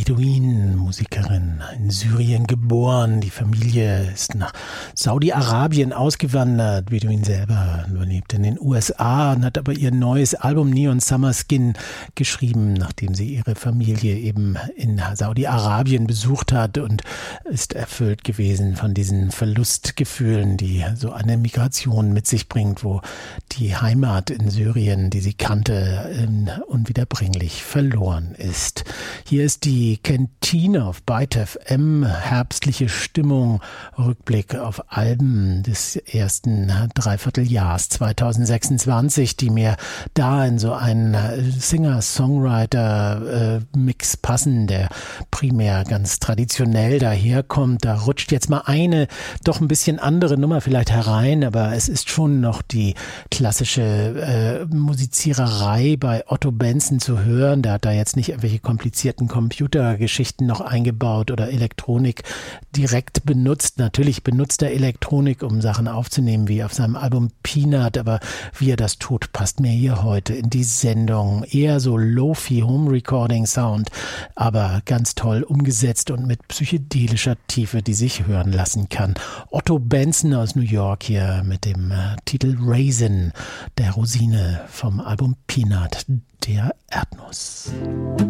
Beduinenmusikerin, in Syrien geboren. Die Familie ist nach Saudi-Arabien ausgewandert. Beduin selber lebt in den USA und hat aber ihr neues Album Neon Summer Skin geschrieben, nachdem sie ihre Familie eben in Saudi-Arabien besucht hat, und ist erfüllt gewesen von diesen Verlustgefühlen, die so eine Migration mit sich bringt, wo die Heimat in Syrien, die sie kannte, unwiederbringlich verloren ist. Hier ist die Kantine auf Byte FM, herbstliche Stimmung, Rückblick auf Alben des ersten Dreivierteljahrs 2026, die mir da in so einen Singer-Songwriter-Mix passen, der primär ganz traditionell daherkommt. Da rutscht jetzt mal eine doch ein bisschen andere Nummer vielleicht herein, aber es ist schon noch die klassische Musiziererei bei Otto Benson zu hören. Der hat da jetzt nicht irgendwelche komplizierten Computergeschichten noch eingebaut oder Elektronik direkt benutzt. Natürlich benutzt er Elektronik, um Sachen aufzunehmen, wie auf seinem Album Peanut, aber wie er das tut, passt mir hier heute in die Sendung. Eher so Lo-Fi Home Recording Sound, aber ganz toll umgesetzt und mit psychedelischer Tiefe, die sich hören lassen kann. Otto Benson aus New York hier mit dem Titel Raisin, der Rosine vom Album Peanut, der Erdnuss.